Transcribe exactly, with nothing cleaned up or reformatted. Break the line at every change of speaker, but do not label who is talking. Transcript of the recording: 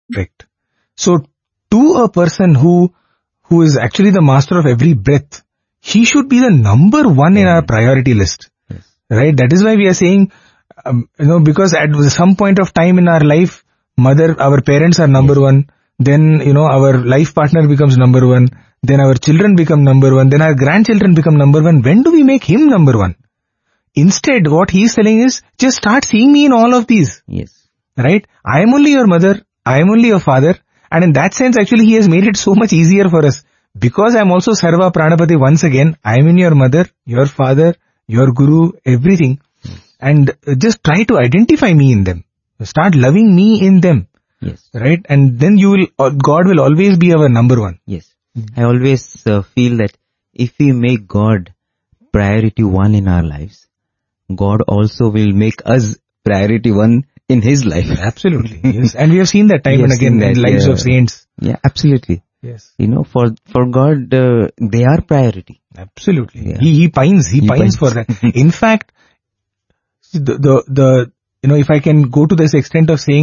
Correct. So to a person who who is actually the master of every breath, he should be the number one in our priority list.
Yes.
Right? That is why we are saying, um, you know, because at some point of time in our life, mother, our parents are number yes. one. Then, you know, our life partner becomes number one. Then our children become number one. Then our grandchildren become number one. When do we make him number one? Instead, what he is telling is, just start seeing me in all of these.
Yes.
Right? I am only your mother. I am only your father. And in that sense, actually, he has made it so much easier for us. Because I am also Sarva Pranapati once again, I am in your mother, your father, your guru, everything. And just try to identify me in them. Start loving me in them.
Yes.
Right? And then you will, God will always be our number one.
Yes. I always uh, feel that if we make God priority one in our lives, God also will make us priority one in His life.
Absolutely. Yes. And we have seen that time and again that, in lives yeah. of saints.
Yeah, absolutely.
Yes.
You know, for, for God, uh, they are priority.
Absolutely.
Yeah.
He, he pines, he, he pines, pines for that. In fact, the, the, the, you know, if I can go to this extent of saying